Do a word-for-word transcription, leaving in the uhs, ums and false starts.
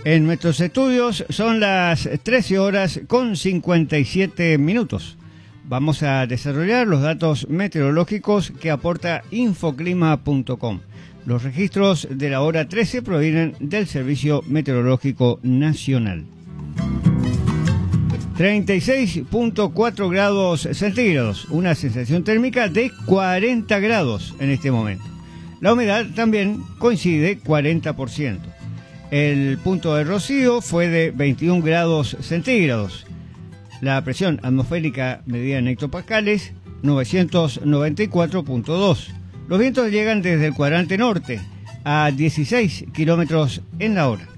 En nuestros estudios son las trece horas con cincuenta y siete minutos. Vamos a desarrollar los datos meteorológicos que aporta infoclima punto com. Los registros de la hora trece provienen del Servicio Meteorológico Nacional. treinta y seis punto cuatro grados centígrados, una sensación térmica de cuarenta grados en este momento. La humedad también coincide cuarenta por ciento. El punto de rocío fue de veintiún grados centígrados. La presión atmosférica medida en hectopascales, novecientos noventa y cuatro punto dos. Los vientos llegan desde el cuadrante norte a dieciséis kilómetros en la hora.